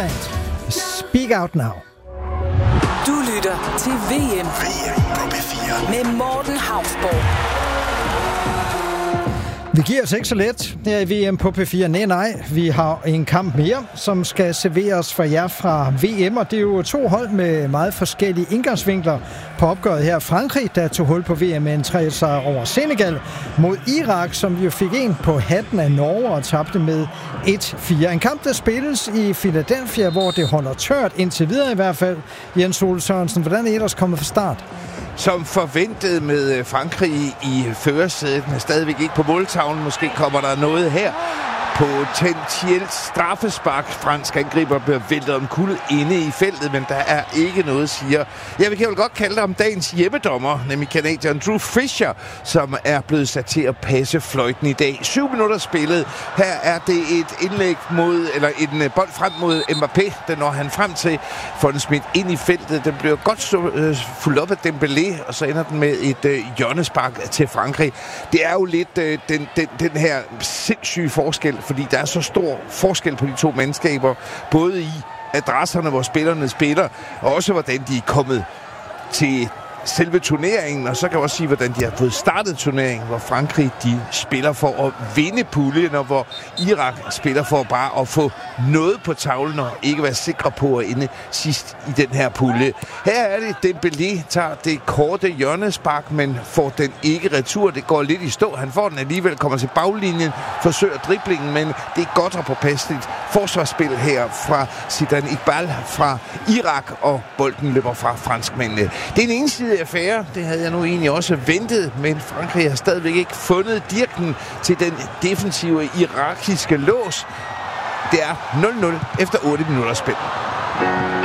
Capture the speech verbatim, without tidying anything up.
Timbaland. Speak Out Now. Du lytter til V M. V M på P fire. Med Morten Hausborg. Vi giver os ikke så let her i V M på P fire. Nej, nej. Vi har en kamp mere, som skal serveres for jer fra V M. Og det er jo to hold med meget forskellige indgangsvinkler på opgøret her. Frankrig, der tog hul på V M med en tre sejr over Senegal, mod Irak, som jo fik en på hatten af Norge og tabte med et fire. En kamp, der spilles i Philadelphia, hvor det holder tørt indtil videre i hvert fald. Jens Ole Sørensen, hvordan er I ellers kommet fra start? Som forventet med Frankrig i førersædet, men stadigvæk ikke på måltavlen. Måske kommer der noget her. Potentielt straffespark. Fransk angriber bliver væltet omkuld inde i feltet, men der er ikke noget, siger. Jeg vil vel godt kalde ham dagens hjemmedommer, nemlig canadieren Drew Fisher, som er blevet sat til at passe fløjten i dag. Syv minutter spillet. Her er det et indlæg mod, eller en bold frem mod Mbappé. Den når han frem til, får den smidt ind i feltet. Den bliver godt så, øh, fuldt op af Dembélé, og så ender den med et øh, hjørnespark til Frankrig. Det er jo lidt øh, den, den, den her sindssyge forskel, fordi der er så stor forskel på de to mandskaber, både i adresserne, hvor spillerne spiller, og også hvordan de er kommet til selve turneringen, og så kan jeg også sige, hvordan de har fået startet turneringen, hvor Frankrig, de spiller for at vinde puljen, og hvor Irak spiller for bare at få noget på tavlen, og ikke være sikre på at ende sidst i den her pulje. Her er det, Dembélé tager det korte hjørnespark, men får den ikke retur. Det går lidt i stå. Han får den alligevel, kommer til baglinjen, forsøger driblingen, men det er godt og påpasseligt forsvarsspil her fra Zidane Iqbal fra Irak, og bolden løber fra franskmændene. Det er en ensidig affære. Det havde jeg nu egentlig også ventet, men Frankrig har stadigvæk ikke fundet dirken til den defensive irakiske lås. Det er nul nul efter otte minutter spil.